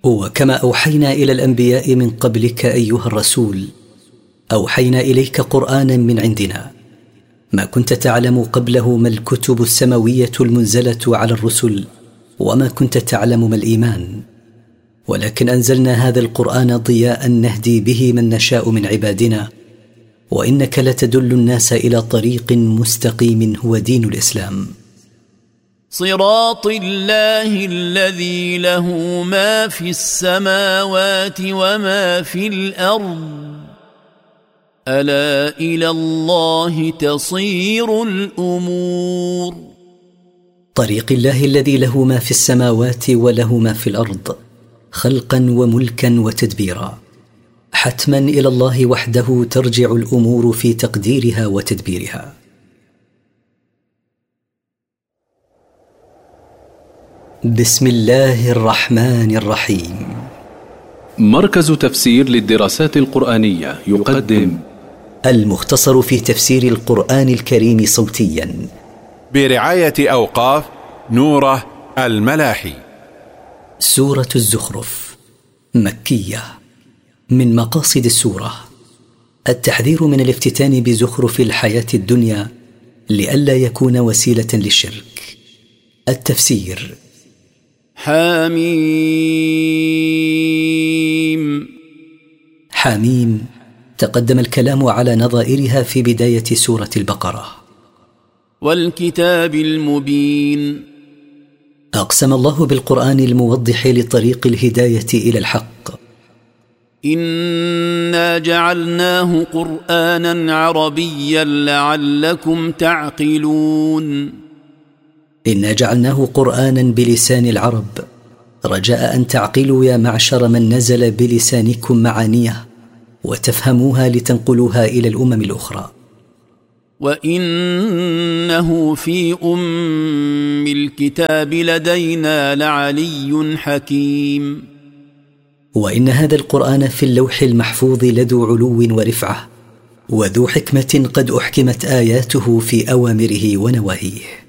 وكما أوحينا إلى الأنبياء من قبلك أيها الرسول أوحينا إليك قرآنا من عندنا ما كنت تعلم قبله ما الكتب السماوية المنزلة على الرسل وما كنت تعلم ما الإيمان، ولكن أنزلنا هذا القرآن ضياء نهدي به من نشاء من عبادنا، وإنك لتدل الناس إلى طريق مستقيم هو دين الإسلام. صراط الله الذي له ما في السماوات وما في الأرض ألا إلى الله تصير الأمور. طريق الله الذي له ما في السماوات وله ما في الأرض خلقا وملكا وتدبيرا، حتما إلى الله وحده ترجع الأمور في تقديرها وتدبيرها. بسم الله الرحمن الرحيم. مركز تفسير للدراسات القرآنية يقدم المختصر في تفسير القرآن الكريم صوتيا برعاية أوقاف نوره الملاحي. سورة الزخرف مكية. من مقاصد السورة التحذير من الافتتان بزخرف الحياة الدنيا لئلا يكون وسيلة للشرك. التفسير. حميم. حميم تقدم الكلام على نظائرها في بداية سورة البقرة. والكتاب المبين. أقسم الله بالقرآن الموضح لطريق الهداية إلى الحق. إنا جعلناه قرآنا عربيا لعلكم تعقلون. إنا جعلناه قرآنا بلسان العرب رجاء أن تعقلوا يا معشر من نزل بلسانكم معانيه وتفهموها لتنقلوها إلى الأمم الأخرى. وإنه في أم الكتاب لدينا لعلي حكيم. وإن هذا القرآن في اللوح المحفوظ لذو علو ورفعة وذو حكمة قد أحكمت آياته في أوامره ونواهيه.